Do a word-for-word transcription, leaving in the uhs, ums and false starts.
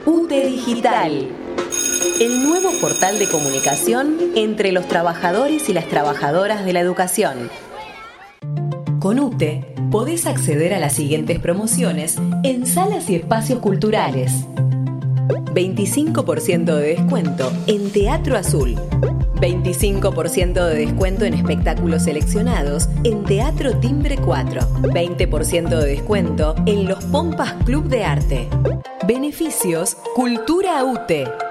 UTE Digital, el nuevo portal de comunicación entre los trabajadores y las trabajadoras de la educación. Con UTE podés acceder a las siguientes promociones en salas y espacios culturales. veinticinco por ciento de descuento en Teatro Azul. veinticinco por ciento de descuento en espectáculos seleccionados en Teatro Timbre cuatro. veinte por ciento de descuento en los Pompas Club de Arte. Beneficios Cultura UTE.